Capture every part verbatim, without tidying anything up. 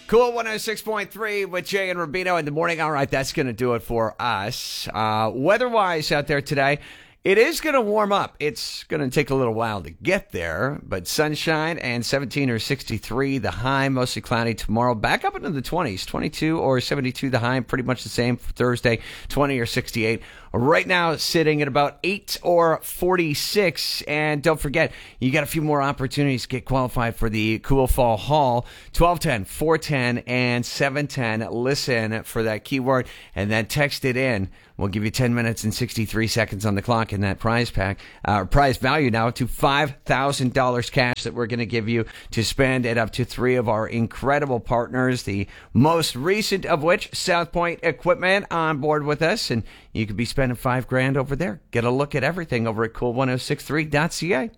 Cool one oh six point three with Jay and Rubino in the morning. All right, that's going to do it for us. Uh, weather-wise out there today, it is going to warm up. It's going to take a little while to get there, but sunshine and seventeen or sixty-three, the high, mostly cloudy tomorrow. Back up into the twenties, twenty-two or seventy-two, the high, pretty much the same for Thursday, twenty or sixty-eight. Right now, sitting at about eight or forty-six. And don't forget, you got a few more opportunities to get qualified for the Cool Fall Haul. twelve ten, four ten, and seven ten. Listen for that keyword and then text it in. We'll give you ten minutes and sixty-three seconds on the clock in that prize pack. Our uh, prize value now to five thousand dollars cash that we're going to give you to spend at up to three of our incredible partners, the most recent of which, South Point Equipment, on board with us. And you could be spending five grand over there. Get a look at everything over at cool ten sixty-three dot c a.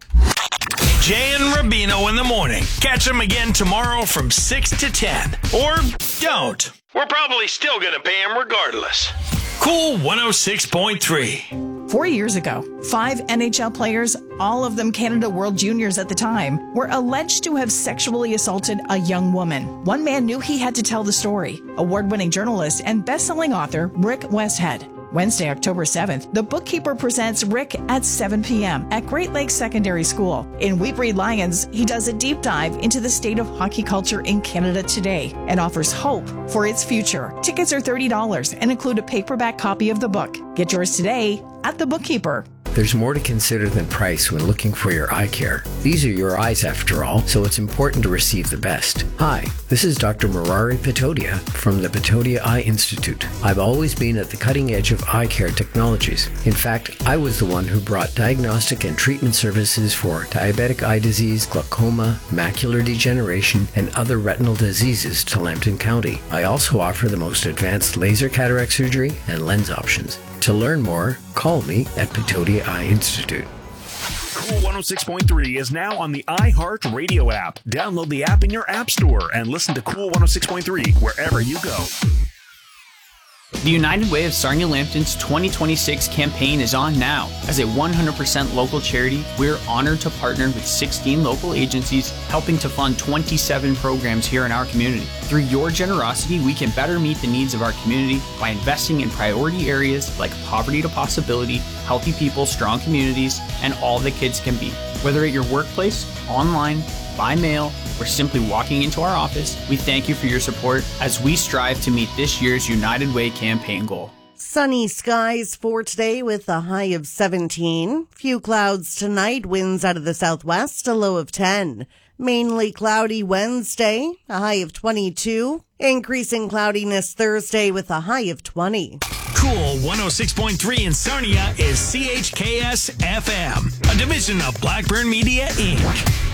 Jay and Rubino in the morning. Catch them again tomorrow from six to ten. Or don't. We're probably still going to pay them regardless. Cool one oh six point three. Four years ago, five N H L players, all of them Canada World Juniors at the time, were alleged to have sexually assaulted a young woman. One man knew he had to tell the story. Award-winning journalist and best-selling author Rick Westhead. Wednesday, October seventh, The Bookkeeper presents Rick at seven p.m. at Great Lakes Secondary School. In We Breed Lions, he does a deep dive into the state of hockey culture in Canada today and offers hope for its future. Tickets are thirty dollars and include a paperback copy of the book. Get yours today at The Bookkeeper. There's more to consider than price when looking for your eye care. These are your eyes after all, so it's important to receive the best. Hi, this is Doctor Murari Patodia from the Patodia Eye Institute. I've always been at the cutting edge of eye care technologies. In fact, I was the one who brought diagnostic and treatment services for diabetic eye disease, glaucoma, macular degeneration, and other retinal diseases to Lambton County. I also offer the most advanced laser cataract surgery and lens options. To learn more, call me at Patodia Eye Institute. Cool one oh six point three is now on the iHeart Radio app. Download the app in your app store and listen to Cool one oh six point three wherever you go. The United Way of Sarnia Lambton's twenty twenty-six campaign is on now. As a one hundred percent local charity, we're honored to partner with sixteen local agencies helping to fund twenty-seven programs here in our community. Through your generosity, we can better meet the needs of our community by investing in priority areas like poverty to possibility, healthy people, strong communities, and all that kids can be. Whether at your workplace, online, by mail, or simply walking into our office, we thank you for your support as we strive to meet this year's United Way campaign goal. Sunny skies for today with a high of seventeen. Few clouds tonight, winds out of the southwest, a low of ten. Mainly cloudy Wednesday, a high of twenty-two. Increasing cloudiness Thursday with a high of twenty. Cool one oh six point three in Sarnia is C H K S F M, a division of Blackburn Media, Incorporated.